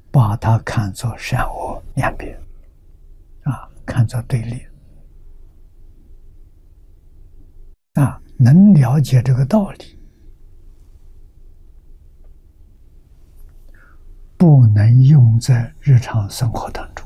把它看作善恶两边，看作对立。能了解这个道理，不能用在日常生活当中。